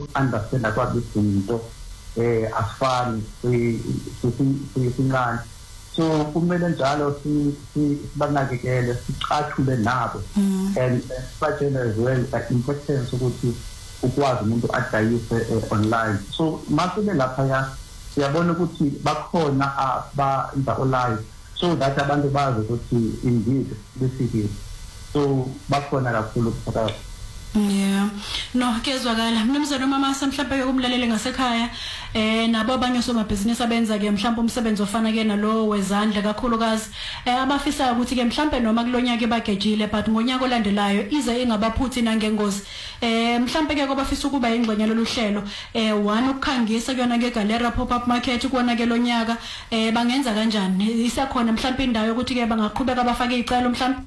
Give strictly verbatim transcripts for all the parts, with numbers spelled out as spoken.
understand kwabo izinto eh afani sincane so kumele njalo sibanakekele sicathule nabo and sibajele as well the importance ukuthi ukwazi umuntu adayise online so masebe lapha ya siyabona ukuthi bakhona abenza online so that abantu bazi ukuthi indeed besiki so bakhona kakhulu phakathi. Yeah. No, kezwakala. Mnumzane uMama mhlawumbe kumlaleli ngasekhaya eh nabo abanye somabhizinisi abenza ke mhlawumbe umsebenzi ofana ke nalo wezandla kakhulukazi eh abafisa ukuthi ke mhlawumbe noma kulonyaka ebagejile but ngonyaka olandelayo ize ingabaphuthi nangengozi eh mhlawumbe ke abafisa ukuba ingxenye loluhlelo eh one ukukhangisa kuyona ke gallery pop up market kuona ke lonyaka eh bangenza kanjani isakhona mhlawumbe indawo ukuthi ke bangaqhubeka bafake icelo mhlawumbe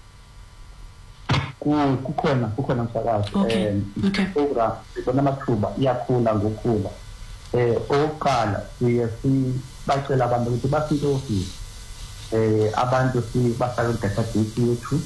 kukhona kukhona umsakazo eh program ibona amathuba iyakhula ngokukhula eh oqala siye sibacela abantu ukuthi bafike office eh abantu si bafake database yethu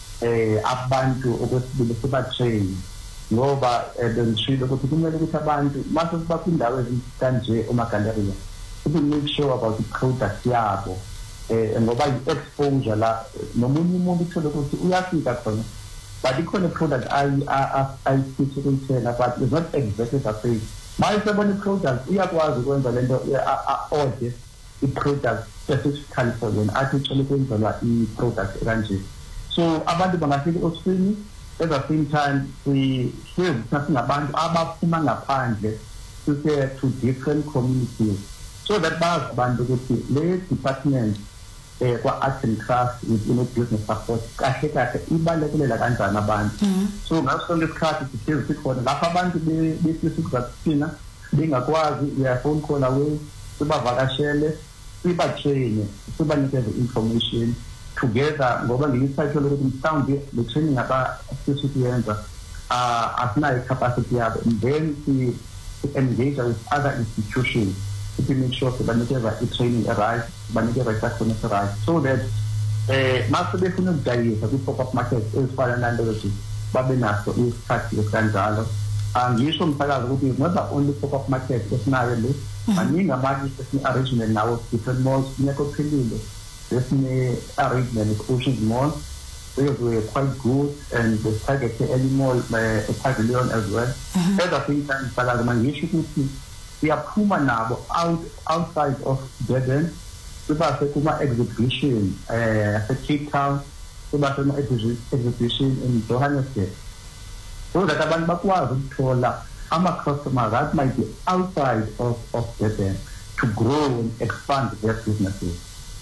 eh abantu okwesibili sibatrain ngoba bengishilo ukuthi kumele ukuthi abantu mase bakwindawo ezikanje omagaleria ukuthi make sure about the product yabo eh ngoba i-exposure la nomunye umuntu uthola ukuthi uyafika khona but ikhona product I I I speak to retail but it's not exactly the same. My sebona product uyakwazi ukwenza lento order I product specifically for when athi ucela ukwenza I product kanje. So abantu bangafika ofisini at the same time we here sasingabantu abaphuma ngaphandle sise to different communities so that bazi abantu ukuthi le department eh kwa arts and crafts with you know business support kahle kahle ibalekela kanjani abantu so ngaso lesikhathi sithe sikhona lapha abantu besifika bengakwazi ya phone call away sibavakashele sibatrain sibanikeze information together ngoba ngiyisayithola ukuthi mhlawumbe le training aba sisiyenza uh asinayo capacity yabo then we engage with other institutions to make sure that banikeza i-training right banikeza i-platform right so that eh mase befuna ukudayisa ku-pop-up market ezifana nalezi babe naso isikhathi ekanjalo angisho umsakazo ukuthi not the only pop-up market esinayo le maningi amanye esine-arrangement nawo different malls kunekophelile esine-arrangement with Ocean Mall they were quite good and the target any mall a pavilion as well at the same time umsakazo mangisho ukuthi siyaphuma nabo out outside of Durban siba sekuma exhibition eh Cape Town siba sekuma exhibition in Johannesburg so that abantu bakwazi ukuthola ama customers that might be outside of of Durban to grow and expand their businesses.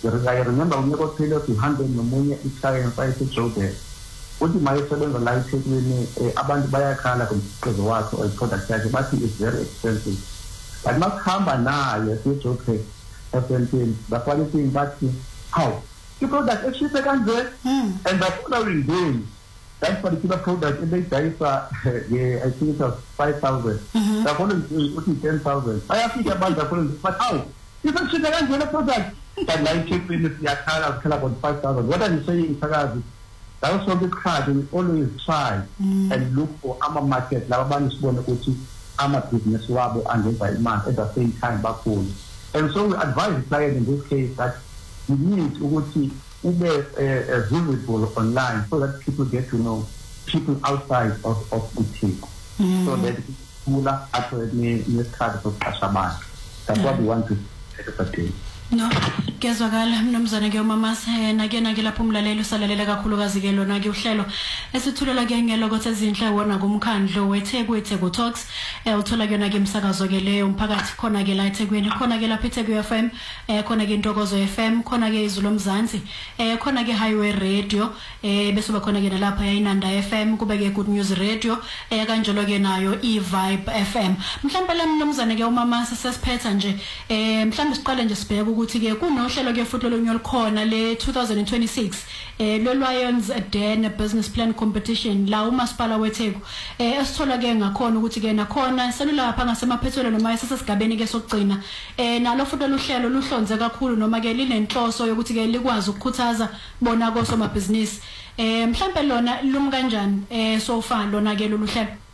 I remember when you got to two hundred nomunye i-client site eJoburg uthi mayesebenza la eThekwini abantu bayakhala kumkhiqizo wakhe or product yakhe bathi is very expensive. But must hamba nayo sijoke esentin bakwalisi bathi how the product actually kanje and the following day that particular product in the dayisa yeah I think it was five thousand the following day it was ten thousand I have to about the following but how you can see the product that like cheap in the yakala about five thousand what I'm saying Sagazi that was so this card we always try mm. and look for our market la abantu sibone ukuthi ama business wabo angenza imali at the same time bakhulu and so we advise the client in this case that you need ukuthi ube uh, visible online so that people get to know people outside of of boutique mm. so that kula actually nesikhathi sokuqasha abantu that's what we want to take. No, kezwakala mnumzane ke umama sena ke nake lapho umlaleli usalalela kakhulukazi ke lona ke uhlelo esithulela ke ngelokho ezinhle wona kumkhandlo weThekwini Theku Talks eh uthola ke nake umsakazo ke leyo umphakathi khona ke la eThekwini khona ke lapha eThekwini F M eh khona ke Intokozo F M khona ke Izulu Mzansi eh khona ke Highway Radio eh bese ba khona ke nalapha yainanda F M kube ke Good News Radio eh kanjalo ke nayo iVibe F M mhlawumbe la mnumzane ke umama sesiphetha nje eh mhlawumbe siqale nje sibheke ukuthi ke kunohlelo ke futhi lonyolo khona le twenty twenty-six eh lo Lions Den Business Plan Competition la uMasipala weTheku eh esithola ke ngakhona ukuthi ke nakhona selulapha ngasemaphethelo noma esesigabeni ke sokugcina eh nalo futhi lohlelo luhlonze kakhulu noma ke linenhloso yokuthi ke likwazi ukukhuthaza bona kosomabhizinisi eh mhlambe lona lumi kanjani eh so far lona ke loluhlelo